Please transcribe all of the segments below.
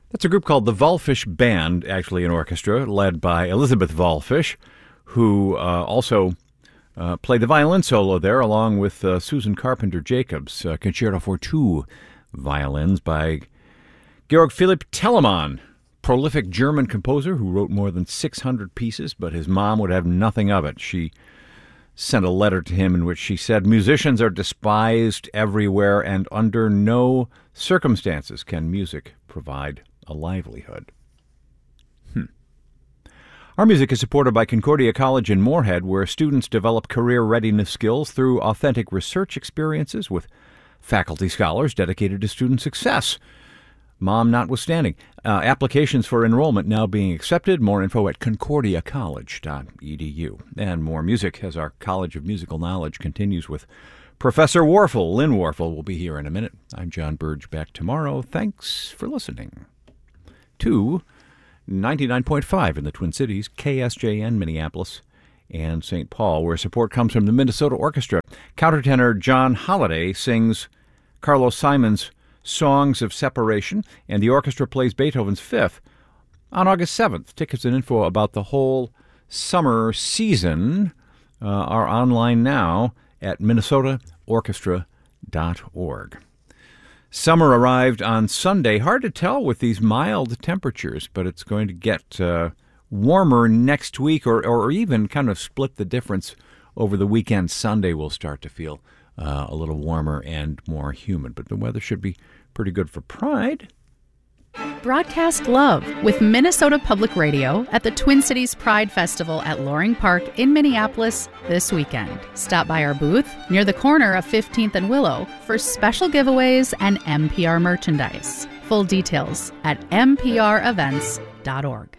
That's a group called the Volfish Band, actually an orchestra led by Elizabeth Volfish, who also played the violin solo there along with Susan Carpenter Jacobs. Concerto for two violins by Georg Philipp Telemann, prolific German composer who wrote more than 600 pieces, but his mom would have nothing of it. She sent a letter to him in which she said, "Musicians are despised everywhere, and under no circumstances can music provide a livelihood." Our music is supported by Concordia College in Moorhead, where students develop career readiness skills through authentic research experiences with faculty scholars dedicated to student success. Mom notwithstanding. Applications for enrollment now being accepted. More info at concordiacollege.edu. And more music as our College of Musical Knowledge continues with Professor Warfel. Lynn Warfel will be here in a minute. I'm John Burge, back tomorrow. Thanks for listening to 99.5 in the Twin Cities, KSJN Minneapolis and St. Paul, where support comes from the Minnesota Orchestra. Countertenor John Holliday sings Carlos Simon's Songs of Separation, and the orchestra plays Beethoven's Fifth on August 7th. Tickets and info about the whole summer season are online now at minnesotaorchestra.org. Summer arrived on Sunday. Hard to tell with these mild temperatures, but it's going to get warmer next week or even kind of split the difference over the weekend. Sunday will start to feel a little warmer and more humid, but the weather should be pretty good for Pride. Broadcast love with Minnesota Public Radio at the Twin Cities Pride Festival at Loring Park in Minneapolis this weekend. Stop by our booth near the corner of 15th and Willow for special giveaways and NPR merchandise. Full details at mprevents.org.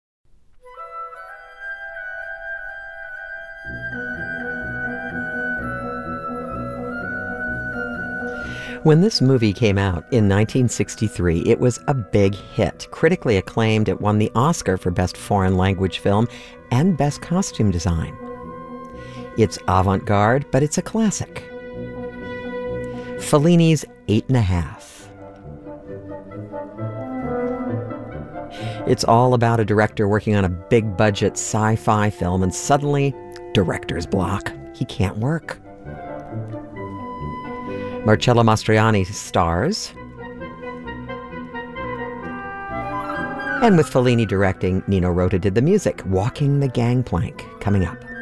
When this movie came out in 1963, it was a big hit. Critically acclaimed, it won the Oscar for Best Foreign Language Film and Best Costume Design. It's avant-garde, but it's a classic. Fellini's 8½. It's all about a director working on a big-budget sci-fi film, and suddenly, director's block. He can't work. Marcello Mastroianni stars. And with Fellini directing, Nino Rota did the music. Walking the Gangplank, coming up.